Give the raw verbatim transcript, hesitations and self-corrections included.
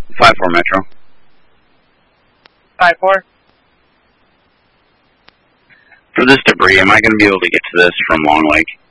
five four Metro. five four. For this debris, am I going to be able to get to this from Long Lake?